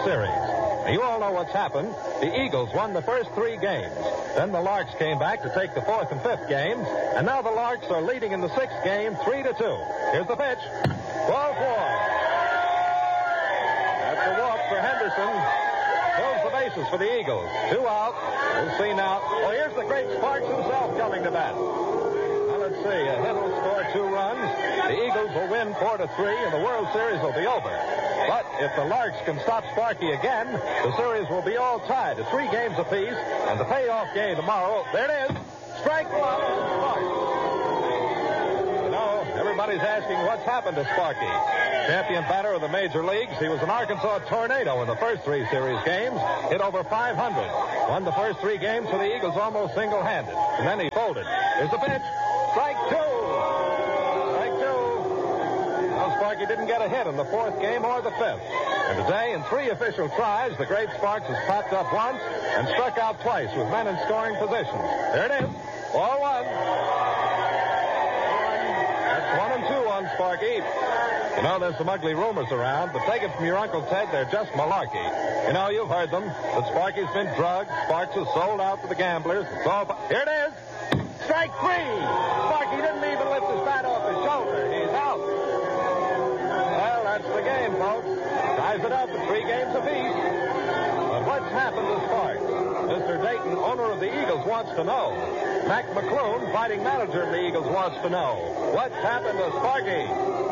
series. Now, you all know what's happened. The Eagles won the first 3 games. Then the Larks came back to take the 4th and 5th games. And now the Larks are leading in the 6th game, 3-2. Here's the pitch. Ball 4. That's a walk for Henderson. Fills the bases for the Eagles. 2 out. We'll see now. Oh, here's the great Sparks himself coming to bat. Now, let's see. A hit will score 2 runs. The Eagles will win 4-3, and the World Series will be over. But if the Larks can stop Sparky again, the series will be all tied at 3 games apiece, and the payoff game tomorrow, there it is. Strike 1. Sparky. You know, everybody's asking what's happened to Sparky. Champion batter of the major leagues. He was an Arkansas tornado in the first 3 series games. Hit over 500. Won the first 3 games for the Eagles almost single-handed. And then he folded. Here's the pitch. Strike 2. Strike 2. Now Sparky didn't get a hit in the 4th game or the 5th. And today, in 3 official tries, the great Sparks has popped up once and struck out twice with men in scoring positions. There it is. Ball 1. That's 1 and 2 on Sparky. You know, there's some ugly rumors around, but take it from your Uncle Ted, they're just malarkey. You know, you've heard them. That Sparky's been drugged. Sparks is sold out to the gamblers. It's all... Here it is. Strike 3. Sparky didn't even lift his bat off his shoulder. He's out. Well, that's the game, folks. Ties it up at 3 games apiece. But what's happened to Sparks? Mr. Dayton, owner of the Eagles, wants to know. Mac McClune, fighting manager of the Eagles, wants to know. What's happened to Sparky?